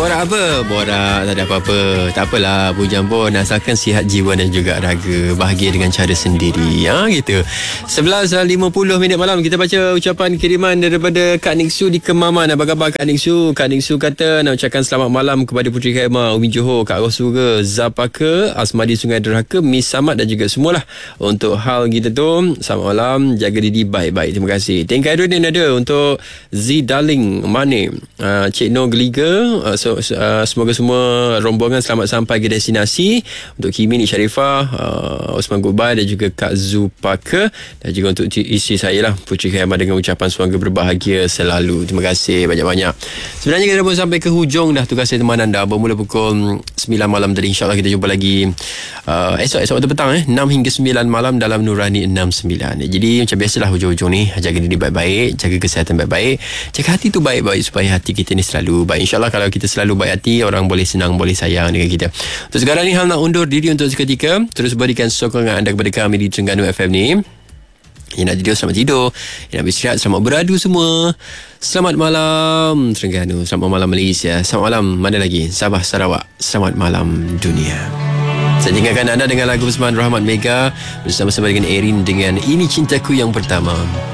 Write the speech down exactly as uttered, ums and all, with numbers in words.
Borak apa? Borak tak ada apa-apa. Tak apalah bujang pun, asalkan sihat jiwa dan juga raga, bahagia dengan cara sendiri. Ha, gitu. sebelas lima puluh minit malam, kita baca ucapan kiriman daripada Kak Niksu di Kemaman. Apa khabar Kak Niksu? Kak Niksu kata nak ucapkan selamat malam kepada Puteri Khaimah, Umi Johor, Kak Rosura, Zapaka, Asmadi Sungai Derhaka, Miss Samad dan juga semualah. Untuk hal kita tu, selamat malam, jaga diri baik-baik. Terima kasih. Thank you Adrian ada untuk Z Darling Mane, uh, Cik No Geliga. Uh, so, uh, semoga semua rombongan selamat sampai ke destinasi. Untuk Kimi, Nik Sharifah, uh, Osman Gubai dan juga Kak Zupaka, dan juga untuk isteri saya lah, Puteri Khaimah, dengan ucapan semoga berbahagia selalu. Terima kasih banyak-banyak. Sebenarnya kita pun sampai ke hujung dah tugas saya teman anda. Bermula pukul sembilan malam tadi. InsyaAllah kita jumpa lagi uh, esok esok waktu petang eh enam hingga sembilan malam dalam Nurani enam sembilan. Jadi macam biasalah hujung-hujung ni, jaga diri baik-baik, jaga kesihatan baik-baik, jaga hati tu baik-baik supaya hati kita ni selalu baik. InsyaAllah kalau kita selalu baik hati, orang boleh senang, boleh sayang dengan kita. Untuk sekarang ni, hal nak undur diri untuk seketika. Terus berikan sokongan anda kepada kami di Terengganu F M ni. Yang nak tidur, selamat tidur. Yang nak beristirahat, selamat beradu semua. Selamat malam Terengganu, selamat malam Malaysia, selamat malam mana lagi, Sabah, Sarawak, selamat malam dunia. Saya tinggalkan anda dengan lagu persembahan Rahmat Mega bersama-sama dengan Erin dengan Ini Cintaku Yang Pertama.